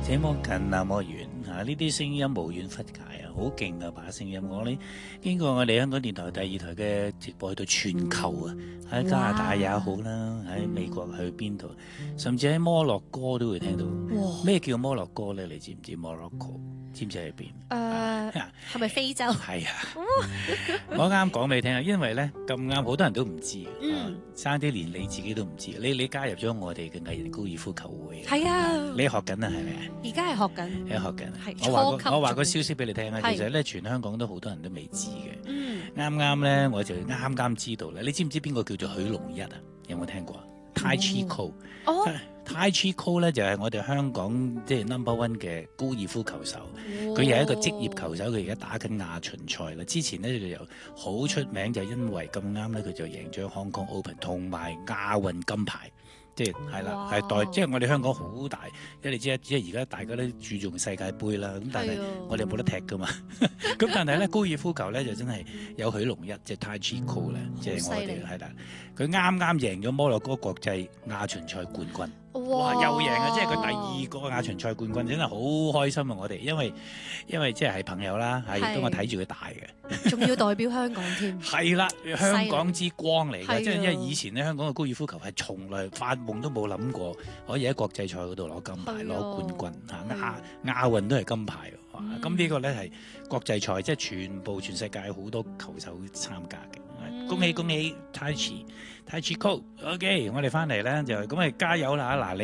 這麼近那麼遠啊！呢啲聲音無遠弗屆啊，好勁啊把聲音！我呢經過我哋香港電台第二台嘅直播去到全球啊，喺加拿大也好啦，喺美國去邊度，甚至喺摩洛哥都會聽到。咩叫摩洛哥呢？你知唔知摩洛哥？知唔知喺邊？ 係咪非洲？ 係啊，我啱講俾你聽啊，因為咧咁啱好多人都唔知，差啲連你自己都唔知。你加入咗我哋嘅藝人高爾夫球會， 係啊， 你學緊啊，係咪啊？ 而家係學緊， 你學緊。 係我話個消息俾你聽啊，其實咧全香港都好多人都未知嘅。啱啱咧我就啱知道咧，你知唔知邊個叫做許龍一啊？有冇聽過？Tai Chi Co。Tai Chi Co 咧就係我哋香港即係 No.1 嘅高爾夫球手，佢又係一個職業球手，佢而家打緊亞巡賽啦。之前咧佢又好出名，就因為咁啱咧佢就贏咗 Hong Kong Open 同埋亞運金牌，即係係啦，係即係我哋香港好大，因為你知即係而家大家都注重世界盃啦，咁但係我哋冇得踢噶嘛。咁但係咧高爾夫球咧就真係有許龍一即係 Tai Chi Co 咧，即係我哋係啦，佢啱啱贏咗摩洛哥國際亞巡賽冠軍。哇！又贏啊！即係佢第二個亞巡賽冠軍，真係好開心啊！我哋因為即係朋友啦，亦都我睇住佢大嘅， 仲要代表香港添。 係啦，香港之光嚟嘅，即係因為以前咧香港嘅高爾夫球係從來發夢都冇諗過可以喺國際賽嗰度攞金牌、攞冠軍嚇，亞運都係金牌喎。咁呢個咧係國際賽，即係全世界好多球手參加嘅。恭喜 Tai Chi Co！OK， 我哋翻嚟咧就咁加油啦！嗱，